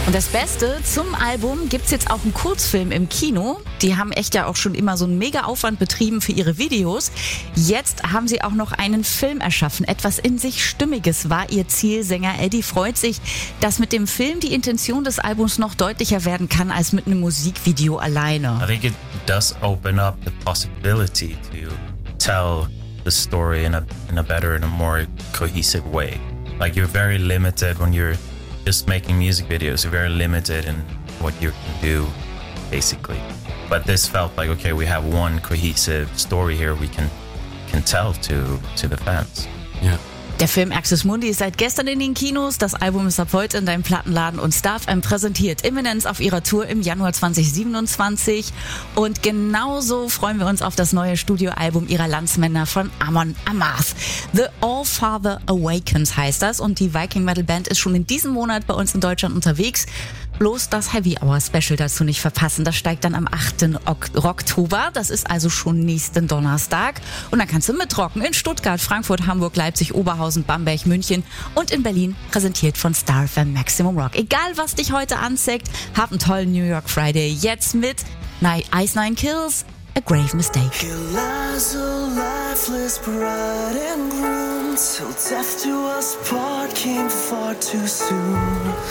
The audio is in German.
Und das Beste, zum Album gibt's jetzt auch einen Kurzfilm im Kino. Die haben echt ja auch schon immer so einen Mega-Aufwand betrieben für ihre Videos. Jetzt haben sie auch noch einen Film erschaffen. Etwas in sich Stimmiges war ihr Ziel. Sänger Eddie freut sich, dass mit dem Film die Intention des Albums noch deutlicher werden kann als mit einem Musikvideo alleine. I think it does open up the possibility to tell the story in a better and a more cohesive way. Like, you're very limited when you're just making music videos. You're very limited in what you can do, basically. But this felt like, okay, we have one cohesive story here we can tell to the fans. Ja. Der Film Axis Mundi ist seit gestern in den Kinos. Das Album ist ab heute in deinem Plattenladen und Starfm präsentiert Imminence auf ihrer Tour im Januar 2027. Und genauso freuen wir uns auf das neue Studioalbum ihrer Landsmänner von Amon Amarth. The All Father Awakens heißt das, und die Viking Metal Band ist schon in diesem Monat bei uns in Deutschland unterwegs. Bloß das Heavy Hour Special dazu nicht verpassen. Das steigt dann am 8. Oktober. Das ist also schon nächsten Donnerstag. Und dann kannst du mitrocken in Stuttgart, Frankfurt, Hamburg, Leipzig, Oberhausen, Bamberg, München und in Berlin, präsentiert von StarFM Maximum Rock. Egal, was dich heute anzeigt, hab einen tollen New York Friday. Jetzt mit Ice Nine Kills, A Grave Mistake. He lies a lifeless bride and groom till death do us part came far too soon.